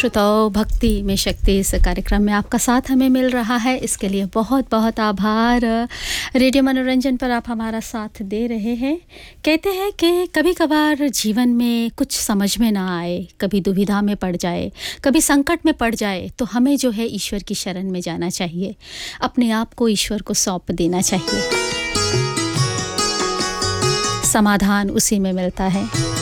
श्रोताओं, भक्ति में शक्ति इस कार्यक्रम में आपका साथ हमें मिल रहा है, इसके लिए बहुत बहुत आभार। रेडियो मनोरंजन पर आप हमारा साथ दे रहे हैं। कहते हैं कि कभी कभार जीवन में कुछ समझ में ना आए, कभी दुविधा में पड़ जाए, कभी संकट में पड़ जाए, तो हमें जो है ईश्वर की शरण में जाना चाहिए, अपने आप को ईश्वर को सौंप देना चाहिए। समाधान उसी में मिलता है।